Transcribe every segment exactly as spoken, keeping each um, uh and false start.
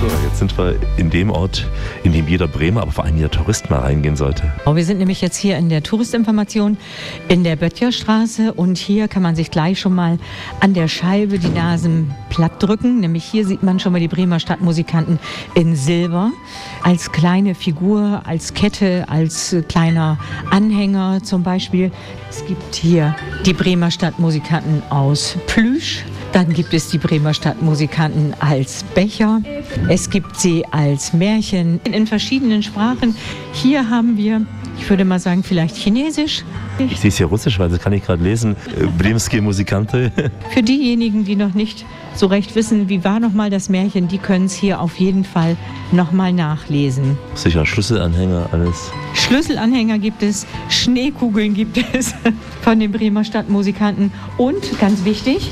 So, jetzt sind wir in dem Ort, in dem jeder Bremer, aber vor allem jeder Tourist mal reingehen sollte. Wir sind nämlich jetzt hier in der Touristinformation in der Böttcherstraße und hier kann man sich gleich schon mal an der Scheibe die Nasen platt drücken. Nämlich hier sieht man schon mal die Bremer Stadtmusikanten in Silber als kleine Figur, als Kette, als kleiner Anhänger zum Beispiel. Es gibt hier die Bremer Stadtmusikanten aus Plüsch. Dann gibt es die Bremer Stadtmusikanten als Becher. Es gibt sie als Märchen in verschiedenen Sprachen. Hier haben wir, ich würde mal sagen, vielleicht Chinesisch. Ich sehe es hier Russisch, weil das kann ich gerade lesen. Bremskie Musikante. Für diejenigen, die noch nicht so recht wissen, wie war nochmal das Märchen, die können es hier auf jeden Fall nochmal nachlesen. Sicher Schlüsselanhänger, alles. Schlüsselanhänger gibt es, Schneekugeln gibt es von den Bremer Stadtmusikanten und, ganz wichtig,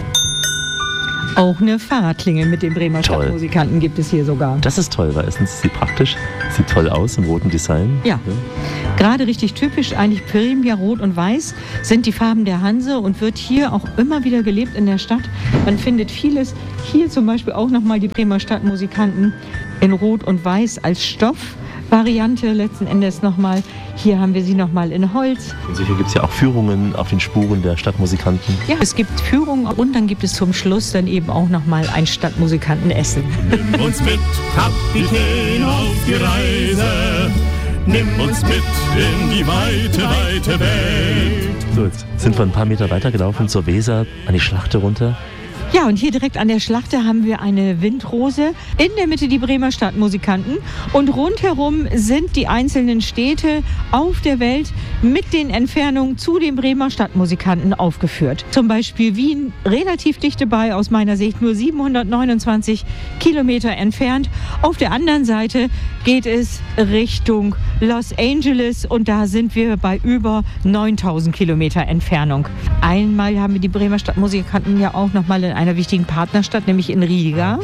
auch eine Fahrradklingel mit den Bremer toll. Stadtmusikanten gibt es hier sogar. Das ist toll, weil erstens ist sie praktisch, sieht toll aus im roten Design. Ja, ja. Gerade richtig typisch, eigentlich Primia, Rot und Weiß sind die Farben der Hanse und wird hier auch immer wieder gelebt in der Stadt. Man findet vieles, hier zum Beispiel auch nochmal die Bremer Stadtmusikanten in Rot und Weiß als Stoffvariante letzten Endes nochmal. Hier haben wir sie nochmal in Holz. Und sicher gibt es ja auch Führungen auf den Spuren der Stadtmusikanten. Ja, es gibt Führungen und dann gibt es zum Schluss dann eben auch nochmal ein Stadtmusikantenessen. Nimm uns mit, Kapitän, auf die Reise. Nimm uns mit in die weite, weite Welt. So, jetzt sind wir ein paar Meter weiter gelaufen zur Weser, an die Schlachte runter. Ja, und hier direkt an der Schlachte haben wir eine Windrose, in der Mitte die Bremer Stadtmusikanten und rundherum sind die einzelnen Städte auf der Welt mit den Entfernungen zu den Bremer Stadtmusikanten aufgeführt. Zum Beispiel Wien, relativ dicht dabei, aus meiner Sicht nur siebenhundertneunundzwanzig Kilometer entfernt. Auf der anderen Seite geht es Richtung Los Angeles und da sind wir bei über neuntausend Kilometer Entfernung. Einmal haben wir die Bremer Stadtmusikanten ja auch nochmal in einer wichtigen Partnerstadt, nämlich in Riga.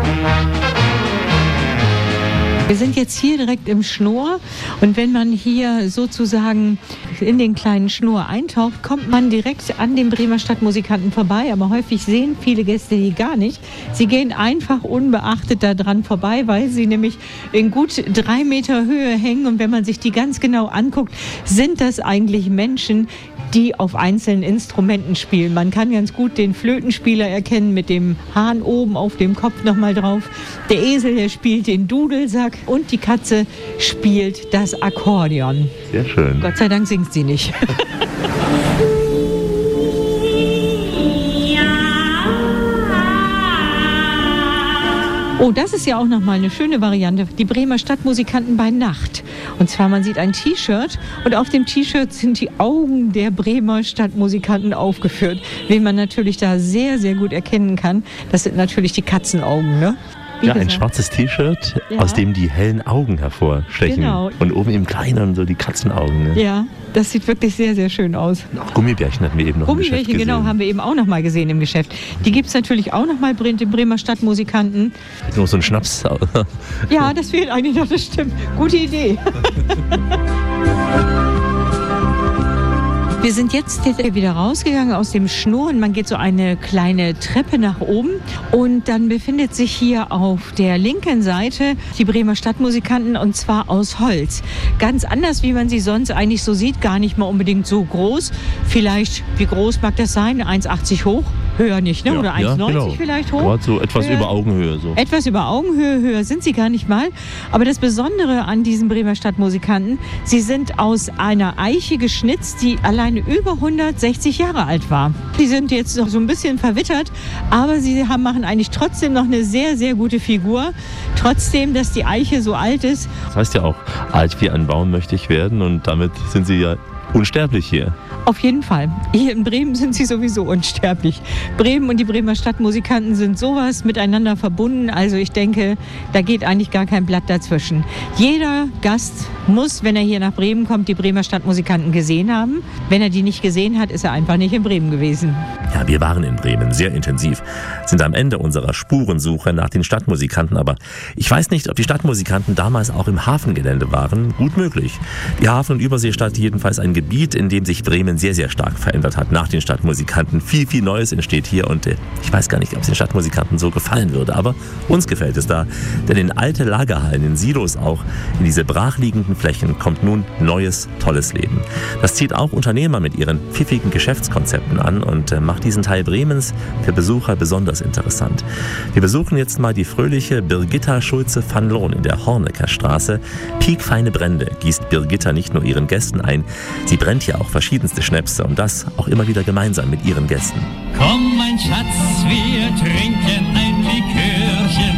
Wir sind jetzt hier direkt im Schnur und wenn man hier sozusagen in den kleinen Schnur eintaucht, kommt man direkt an den Bremer Stadtmusikanten vorbei, aber häufig sehen viele Gäste die gar nicht. Sie gehen einfach unbeachtet daran vorbei, weil sie nämlich in gut drei Meter Höhe hängen und wenn man sich die ganz genau anguckt, sind das eigentlich Menschen, die auf einzelnen Instrumenten spielen. Man kann ganz gut den Flötenspieler erkennen mit dem Hahn oben auf dem Kopf nochmal drauf. Der Esel, der spielt den Dudelsack und die Katze spielt das Akkordeon. Sehr schön. Gott sei Dank singt sie nicht. Oh, das ist ja auch nochmal eine schöne Variante. Die Bremer Stadtmusikanten bei Nacht. Und zwar, man sieht ein T-Shirt und auf dem T-Shirt sind die Augen der Bremer Stadtmusikanten aufgeführt. Wen man natürlich da sehr, sehr gut erkennen kann, das sind natürlich die Katzenaugen, ne? Wie ja, gesagt. Ein schwarzes T-Shirt, ja. aus dem die hellen Augen hervorstechen. Genau. Und oben im Kleinen so die Katzenaugen. Ne? Ja, das sieht wirklich sehr, sehr schön aus. Auch Gummibärchen hatten wir eben noch im Geschäft gesehen. Gummibärchen, genau, haben wir eben auch noch mal gesehen im Geschäft. Die gibt es natürlich auch noch mal, den Bremer Stadtmusikanten. Nur so ein Schnaps. Ja, das fehlt eigentlich noch, das stimmt. Gute Idee. Wir sind jetzt wieder rausgegangen aus dem Schnur und man geht so eine kleine Treppe nach oben und dann befindet sich hier auf der linken Seite die Bremer Stadtmusikanten und zwar aus Holz. Ganz anders, wie man sie sonst eigentlich so sieht, gar nicht mal unbedingt so groß. Vielleicht, wie groß mag das sein? eins Komma achtzig hoch? Höher nicht, ne? Ja, Oder eins Komma neunzig ja, genau. vielleicht hoch? Gerade so etwas Höher. über Augenhöhe. So. Etwas über Augenhöhe, höher sind sie gar nicht mal. Aber das Besondere an diesen Bremer Stadtmusikanten, sie sind aus einer Eiche geschnitzt, die alleine über hundertsechzig Jahre alt war. Sie sind jetzt noch so ein bisschen verwittert, aber sie haben, machen eigentlich trotzdem noch eine sehr, sehr gute Figur. Trotzdem, dass die Eiche so alt ist. Das heißt ja auch, alt wie ein Baum möchte ich werden und damit sind sie ja unsterblich hier. Auf jeden Fall. Hier in Bremen sind sie sowieso unsterblich. Bremen und die Bremer Stadtmusikanten sind sowas miteinander verbunden. Also ich denke, da geht eigentlich gar kein Blatt dazwischen. Jeder Gast muss, wenn er hier nach Bremen kommt, die Bremer Stadtmusikanten gesehen haben. Wenn er die nicht gesehen hat, ist er einfach nicht in Bremen gewesen. Ja, wir waren in Bremen sehr intensiv, sind am Ende unserer Spurensuche nach den Stadtmusikanten. Aber ich weiß nicht, ob die Stadtmusikanten damals auch im Hafengelände waren. Gut möglich. Die Hafen- und Überseestadt jedenfalls ein Gebiet, in dem sich Bremen sehr, sehr stark verändert hat nach den Stadtmusikanten. Viel, viel Neues entsteht hier und äh, ich weiß gar nicht, ob es den Stadtmusikanten so gefallen würde, aber uns gefällt es da. Denn in alte Lagerhallen, in Silos auch, in diese brachliegenden Flächen kommt nun neues, tolles Leben. Das zieht auch Unternehmer mit ihren pfiffigen Geschäftskonzepten an und äh, macht diesen Teil Bremens für Besucher besonders interessant. Wir besuchen jetzt mal die fröhliche Birgitta Schulze van Loon in der Horneckerstraße. Piekfeine Brände gießt Birgitta nicht nur ihren Gästen ein, sie brennt ja auch verschiedenste Schnäpse und das auch immer wieder gemeinsam mit ihren Gästen. Komm, mein Schatz, wir trinken ein Likörchen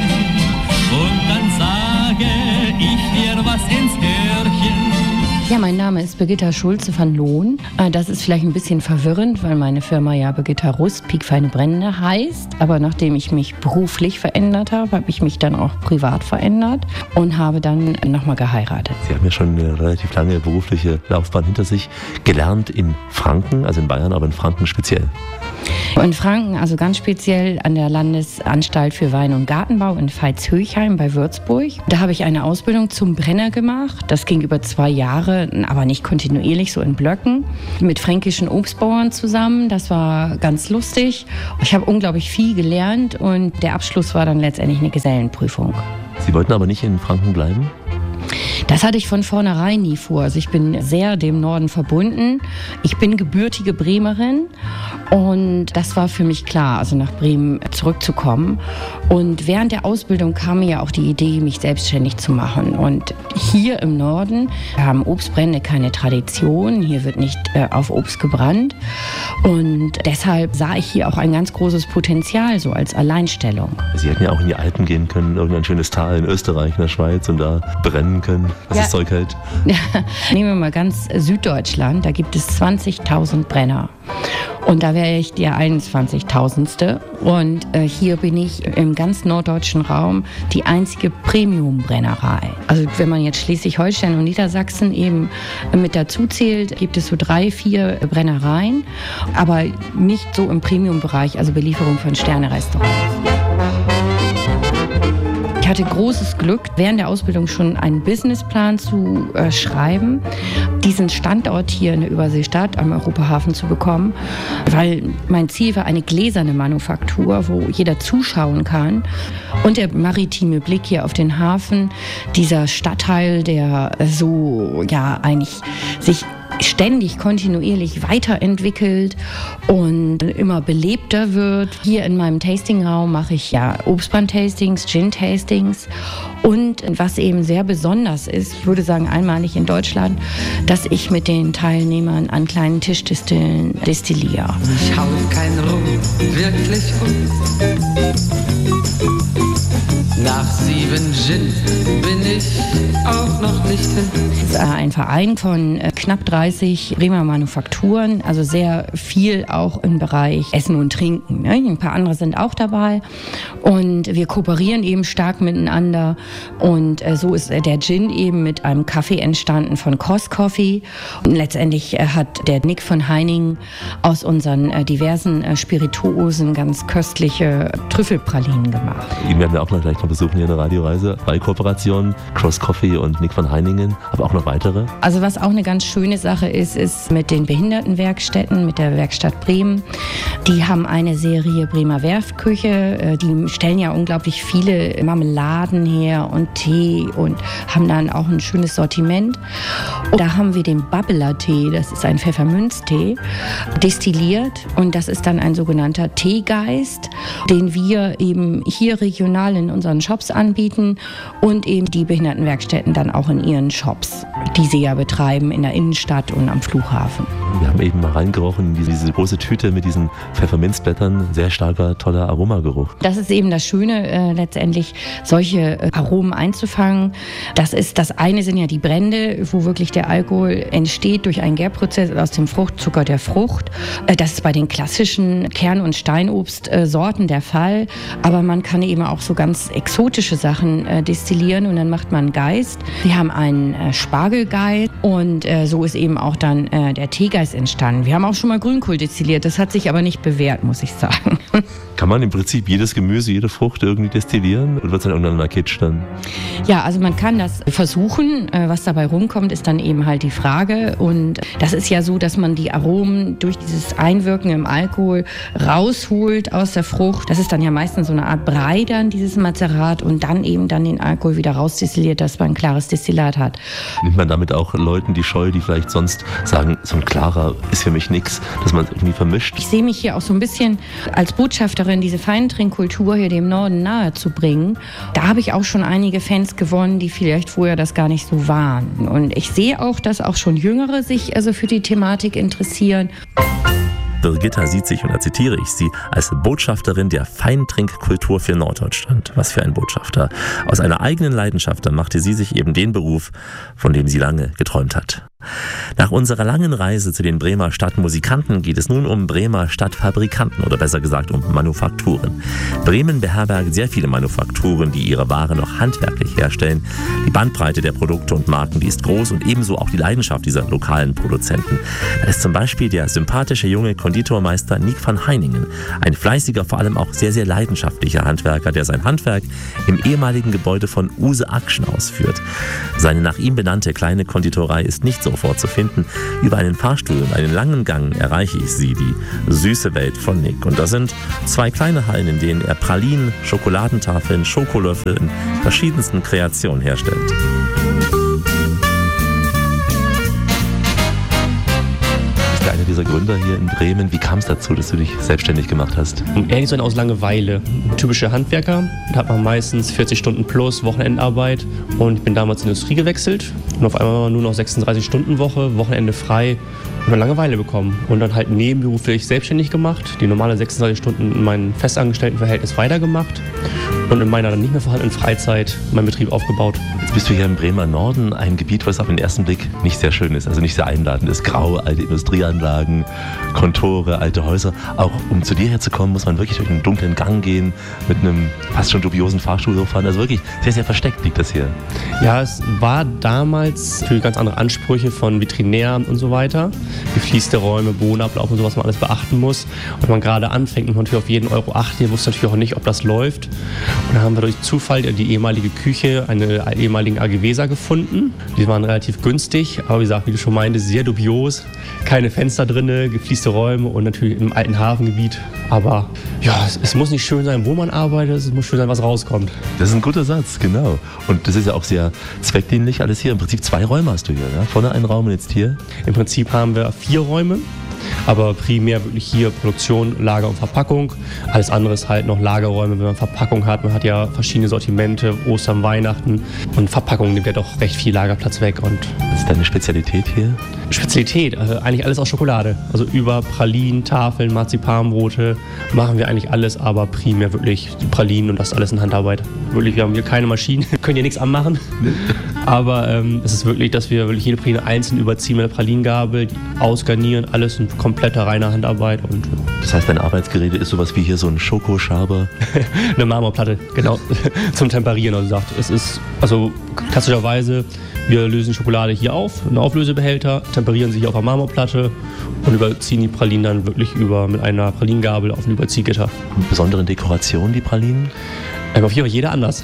und dann sage ich dir was ins Öhrchen. Ja, mein Name ist Birgitta Schulze van Loon. Das ist vielleicht ein bisschen verwirrend, weil meine Firma ja Birgitta Rust, Piekfeine Brände heißt. Aber nachdem ich mich beruflich verändert habe, habe ich mich dann auch privat verändert und habe dann nochmal geheiratet. Sie haben ja schon eine relativ lange berufliche Laufbahn hinter sich. Gelernt in Franken, also in Bayern, aber in Franken speziell. In Franken, also ganz speziell an der Landesanstalt für Wein- und Gartenbau in Veitshöchheim bei Würzburg. Da habe ich eine Ausbildung zum Brenner gemacht. Das ging über zwei Jahre, aber nicht kontinuierlich, so in Blöcken, mit fränkischen Obstbauern zusammen. Das war ganz lustig. Ich habe unglaublich viel gelernt und der Abschluss war dann letztendlich eine Gesellenprüfung. Sie wollten aber nicht in Franken bleiben? Das hatte ich von vornherein nie vor. Also ich bin sehr dem Norden verbunden. Ich bin gebürtige Bremerin und das war für mich klar, also nach Bremen zurückzukommen. Und während der Ausbildung kam mir ja auch die Idee, mich selbstständig zu machen. Und hier im Norden haben Obstbrände keine Tradition. Hier wird nicht äh, auf Obst gebrannt. Und deshalb sah ich hier auch ein ganz großes Potenzial, so als Alleinstellung. Sie hätten ja auch in die Alpen gehen können, irgendein schönes Tal in Österreich, in der Schweiz und da brennen können, was ja. das Zeug hält. Ja, nehmen wir mal ganz Süddeutschland, da gibt es zwanzigtausend Brenner. Und da wäre ich der einundzwanzigtausendste. Und äh, hier bin ich im ganz norddeutschen Raum die einzige Premium-Brennerei. Also wenn man jetzt Schleswig-Holstein und Niedersachsen eben mit dazu zählt, gibt es so drei, vier Brennereien, aber nicht so im Premium-Bereich, also Belieferung von Sterne-Restaurants. Ich hatte großes Glück, während der Ausbildung schon einen Businessplan zu äh, schreiben, diesen Standort hier in der Überseestadt am Europahafen zu bekommen, weil mein Ziel war eine gläserne Manufaktur, wo jeder zuschauen kann und der maritime Blick hier auf den Hafen, dieser Stadtteil, der so ja eigentlich sich ständig kontinuierlich weiterentwickelt und immer belebter wird. Hier in meinem Tastingraum mache ich ja Obstbrand-Tastings, Gin-Tastings und was eben sehr besonders ist, ich würde sagen einmalig in Deutschland, dass ich mit den Teilnehmern an kleinen Tischdistillen destilliere. Ich hau kein Rum wirklich um. Nach sieben Gin bin ich auch noch nicht hin. Es ist ein Verein von knapp dreißig Bremer Manufakturen, also sehr viel auch im Bereich Essen und Trinken. Ein paar andere sind auch dabei und wir kooperieren eben stark miteinander und so ist der Gin eben mit einem Kaffee entstanden von Kos Coffee. Und letztendlich hat der Nick von Heiningen aus unseren diversen Spirituosen ganz köstliche Trüffelpralinen gemacht. Ihn werden wir auch noch gleich noch besuchen hier in der Radioreise bei Kooperation, Cross Coffee und Nick von Heiningen, aber auch noch weitere. Also was auch eine ganz schöne Sache ist, ist mit den Behindertenwerkstätten, mit der Werkstatt Bremen. Die haben eine Serie Bremer Werftküche, die stellen ja unglaublich viele Marmeladen her und Tee und haben dann auch ein schönes Sortiment. Und da haben wir den Babbler-Tee, das ist ein Pfefferminztee, destilliert und das ist dann ein sogenannter Teegeist, den wir eben hier regional in unseren Shops anbieten und eben die Behindertenwerkstätten dann auch in ihren Shops, die sie ja betreiben in der Innenstadt und am Flughafen. Wir haben eben mal reingerochen in diese große Tüte mit diesen Pfefferminzblättern, sehr starker, toller Aromageruch. Das ist eben das Schöne, äh, letztendlich solche äh, Aromen einzufangen. Das ist, das eine sind ja die Brände, wo wirklich der Alkohol entsteht durch einen Gärprozess aus dem Fruchtzucker der Frucht. Äh, das ist bei den klassischen Kern- und Steinobstsorten äh, der Fall, aber man kann eben auch so ganz extrem exotische Sachen äh, destillieren und dann macht man Geist. Wir haben einen äh, Spargelgeist und äh, so ist eben auch dann äh, der Teegeist entstanden. Wir haben auch schon mal Grünkohl destilliert, das hat sich aber nicht bewährt, muss ich sagen. Kann man im Prinzip jedes Gemüse, jede Frucht irgendwie destillieren oder wird es dann irgendwann Kitsch dann? Ja, also man kann das versuchen. Was dabei rumkommt, ist dann eben halt die Frage. Und das ist ja so, dass man die Aromen durch dieses Einwirken im Alkohol rausholt aus der Frucht. Das ist dann ja meistens so eine Art Brei dann, dieses Mazerat, und dann eben dann den Alkohol wieder rausdestilliert, dass man ein klares Destillat hat. Nimmt man damit auch Leuten die Scheu, die vielleicht sonst sagen, so ein klarer ist für mich nichts, dass man es irgendwie vermischt? Ich sehe mich hier auch so ein bisschen als Botschafterin, diese Feintrinkkultur hier dem Norden nahe zu bringen. Da habe ich auch schon einige Fans gewonnen, die vielleicht vorher das gar nicht so waren. Und ich sehe auch, dass auch schon Jüngere sich also für die Thematik interessieren. Birgitta sieht sich, und da zitiere ich sie, als Botschafterin der Feintrinkkultur für Norddeutschland. Was für ein Botschafter. Aus einer eigenen Leidenschaft machte sie sich eben den Beruf, von dem sie lange geträumt hat. Nach unserer langen Reise zu den Bremer Stadtmusikanten geht es nun um Bremer Stadtfabrikanten oder besser gesagt um Manufakturen. Bremen beherbergt sehr viele Manufakturen, die ihre Ware noch handwerklich herstellen. Die Bandbreite der Produkte und Marken, die ist groß, und ebenso auch die Leidenschaft dieser lokalen Produzenten. Da ist zum Beispiel der sympathische junge Konditormeister Nick van Heiningen, ein fleißiger, vor allem auch sehr, sehr leidenschaftlicher Handwerker, der sein Handwerk im ehemaligen Gebäude von Use Action ausführt. Seine nach ihm benannte kleine Konditorei ist nicht so vorzufinden. Über einen Fahrstuhl und einen langen Gang erreiche ich sie, die süße Welt von Nick. Und da sind zwei kleine Hallen, in denen er Pralinen, Schokoladentafeln, Schokolöffel in verschiedensten Kreationen herstellt. Einer dieser Gründer hier in Bremen. Wie kam es dazu, dass du dich selbstständig gemacht hast? Um ehrlich zu sein, aus Langeweile. Ein typischer Handwerker, da hat man meistens vierzig Stunden plus Wochenendarbeit, und ich bin damals in die Industrie gewechselt und auf einmal nur noch sechsunddreißig Stunden Woche, Wochenende frei und dann Langeweile bekommen und dann halt nebenberuflich selbstständig gemacht, die normale sechsunddreißig Stunden in meinem Festangestelltenverhältnis weitergemacht und in meiner dann nicht mehr vorhandenen Freizeit meinen Betrieb aufgebaut. Jetzt bist du hier im Bremer Norden, ein Gebiet, was auf den ersten Blick nicht sehr schön ist, also nicht sehr einladend ist. Grau, alte Industrieanlagen, Kontore, alte Häuser. Auch um zu dir herzukommen, muss man wirklich durch einen dunklen Gang gehen, mit einem fast schon dubiosen Fahrstuhl hochfahren. Also wirklich sehr, sehr versteckt liegt das hier. Ja, es war damals für ganz andere Ansprüche von Veterinären und so weiter. Gefließte Räume, Bodenablauf und so, was man alles beachten muss. Und wenn man gerade anfängt, muss man natürlich auf jeden Euro achten. Ihr wusst natürlich auch nicht, ob das läuft. Und dann haben wir durch Zufall die ehemalige Küche, eine ehemaligen A G Weser gefunden. Die waren relativ günstig, aber wie gesagt, wie du schon meintest, sehr dubios. Keine Fenster drinne, gefließte Räume und natürlich im alten Hafengebiet. Aber ja, es, es muss nicht schön sein, wo man arbeitet, es muss schön sein, was rauskommt. Das ist ein guter Satz, genau. Und das ist ja auch sehr zweckdienlich alles hier. Im Prinzip zwei Räume hast du hier, ja? Vorne einen Raum und jetzt hier? Im Prinzip haben wir vier Räume. Aber primär wirklich hier Produktion, Lager und Verpackung. Alles andere ist halt noch Lagerräume, wenn man Verpackung hat. Man hat ja verschiedene Sortimente, Ostern, Weihnachten. Und Verpackung nimmt ja doch recht viel Lagerplatz weg. Und was ist deine Spezialität hier? Spezialität, also eigentlich alles aus Schokolade. Also über Pralinen, Tafeln, Marzipanbrote machen wir eigentlich alles, aber primär wirklich die Pralinen und das alles in Handarbeit. Wirklich, wir haben hier keine Maschinen, können hier nichts anmachen. Aber ähm, es ist wirklich, dass wir wirklich jede Praline einzeln überziehen mit der Pralinengabel, ausgarnieren, alles in kompletter reiner Handarbeit. Und das heißt, dein Arbeitsgerät ist sowas wie hier so ein Schokoschaber? Eine Marmorplatte, genau, zum Temperieren. Also gesagt, es ist, also klassischerweise, wir lösen Schokolade hier auf, einen Auflösebehälter, temperieren sie hier auf einer Marmorplatte und überziehen die Pralinen dann wirklich über mit einer Pralinengabel auf ein Überziehgitter. Mit besonderen Dekorationen, die Pralinen? Ähm, auf jeden Fall jeder anders.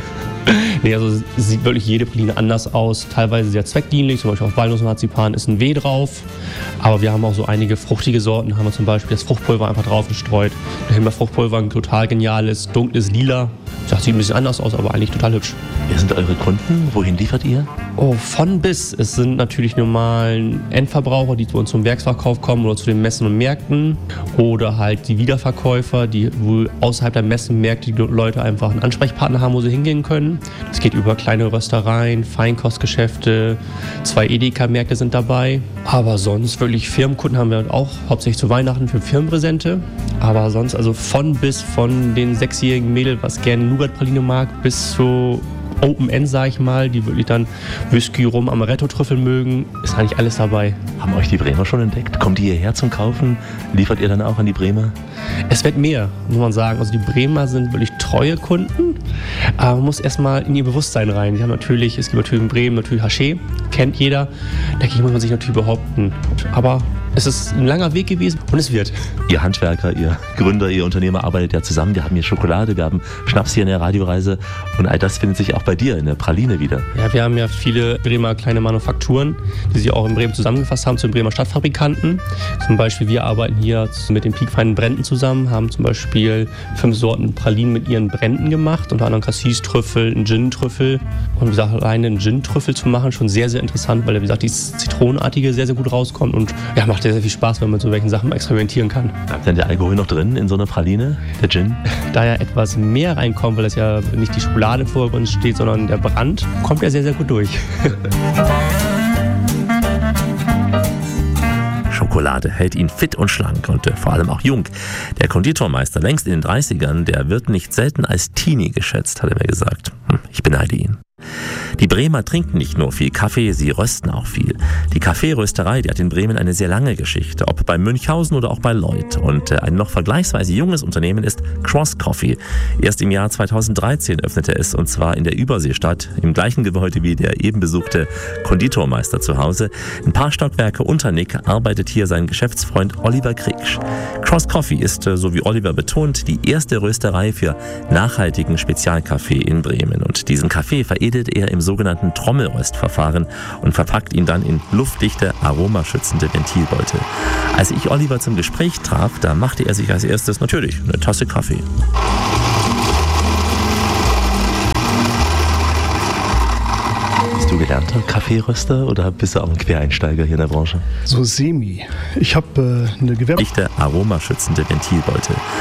Nee, also sieht wirklich jede Praline anders aus, teilweise sehr zweckdienlich, zum Beispiel auf Walnussmarzipan ist ein W drauf, aber wir haben auch so einige fruchtige Sorten, haben wir zum Beispiel das Fruchtpulver einfach drauf gestreut. Der Himbeerfruchtpulver, ein total geniales, dunkles Lila. Das sieht ein bisschen anders aus, aber eigentlich total hübsch. Wer sind eure Kunden? Wohin liefert ihr? Oh, von bis. Es sind natürlich normalen Endverbraucher, die zu uns zum Werksverkauf kommen oder zu den Messen und Märkten. Oder halt die Wiederverkäufer, die wohl außerhalb der Messen und Märkte die Leute einfach einen Ansprechpartner haben, wo sie hingehen können. Es geht über kleine Röstereien, Feinkostgeschäfte, zwei Edeka-Märkte sind dabei. Aber sonst wirklich Firmenkunden haben wir auch, hauptsächlich zu Weihnachten für Firmenpräsente. Aber sonst also von bis, von den sechsjährigen Mädel, was gerne Nougat-Praline mag, bis zu Open End, sag ich mal, die wirklich dann Whisky, Rum, Amaretto-Trüffel mögen, ist eigentlich alles dabei. Haben euch die Bremer schon entdeckt? Kommt die hierher zum Kaufen? Liefert ihr dann auch an die Bremer? Es wird mehr, muss man sagen. Also die Bremer sind wirklich treue Kunden, aber man muss erstmal in ihr Bewusstsein rein. Sie haben natürlich, es gibt natürlich in Bremen natürlich Haché, kennt jeder, dagegen muss man sich natürlich behaupten. Aber es ist ein langer Weg gewesen und es wird. Ihr Handwerker, Ihr Gründer, Ihr Unternehmer arbeitet ja zusammen. Wir haben hier Schokolade, wir haben Schnaps hier in der Radioreise und all das findet sich auch bei dir in der Praline wieder. Ja, wir haben ja viele Bremer kleine Manufakturen, die sich auch in Bremen zusammengefasst haben zu den Bremer Stadtfabrikanten. Zum Beispiel wir arbeiten hier mit den piekfeinen Bränden zusammen, haben zum Beispiel fünf Sorten Pralinen mit ihren Bränden gemacht, unter anderem Cassis-Trüffel, einen Gin-Trüffel. Und wie gesagt, alleine einen Gin-Trüffel zu machen, schon sehr, sehr interessant, weil wie gesagt, dieses Zitronenartige sehr, sehr gut rauskommt und ja, macht sehr, sehr viel Spaß, wenn man mit so welchen Sachen experimentieren kann. Bleibt denn der Alkohol noch drin in so einer Praline, der Gin? Da ja etwas mehr reinkommt, weil das ja nicht die Schokolade vor uns steht, sondern der Brand, kommt er sehr, sehr gut durch. Schokolade hält ihn fit und schlank und äh, vor allem auch jung. Der Konditormeister, längst in den dreißigern, der wird nicht selten als Teenie geschätzt, hat er mir gesagt. Hm, ich beneide ihn. Die Bremer trinken nicht nur viel Kaffee, sie rösten auch viel. Die Kaffeerösterei, die hat in Bremen eine sehr lange Geschichte, ob bei Münchhausen oder auch bei Lloyd. Und ein noch vergleichsweise junges Unternehmen ist Cross Coffee. Erst im Jahr zweitausenddreizehn öffnete es, und zwar in der Überseestadt, im gleichen Gebäude wie der eben besuchte Konditormeister zu Hause. Ein paar Stockwerke unter Nick arbeitet hier sein Geschäftsfreund Oliver Kriegsch. Cross Coffee ist, so wie Oliver betont, die erste Rösterei für nachhaltigen Spezialkaffee in Bremen. Und diesen Kaffee veredelt er im sogenannten Trommelröstverfahren und verpackt ihn dann in luftdichte, aromaschützende Ventilbeutel. Als ich Oliver zum Gespräch traf, da machte er sich als erstes natürlich eine Tasse Kaffee. Bist du gelernter Kaffeeröster oder bist du auch ein Quereinsteiger hier in der Branche? So semi. Ich habe äh, eine Gewerbe... Dichte, aromaschützende Ventilbeutel.